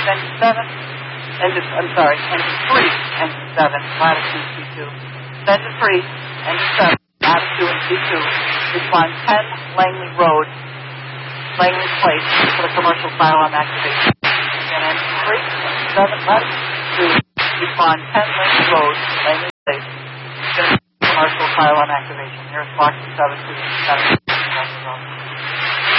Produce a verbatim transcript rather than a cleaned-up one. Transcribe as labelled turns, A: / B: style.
A: engine seven, engine, I'm sorry, engine three, engine seven, latitude C two. Engine three, engine seven, latitude C two. Respond ten, Langley Road, Langley Place for the commercial firearm activation. Again, engine three, engine seven, latitude respond ten, Langley Road, Langley Place, commercial firearm activation. Here's Fox seven two seven.